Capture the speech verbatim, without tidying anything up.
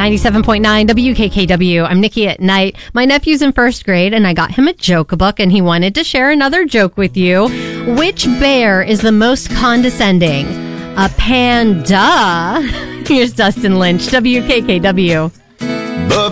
ninety-seven point nine W K K W. I'm Nikki at Night. My nephew's in first grade, and I got him a joke book, and he wanted to share another joke with you. Which bear is the most condescending? A panda. Here's Dustin Lynch, W K K W.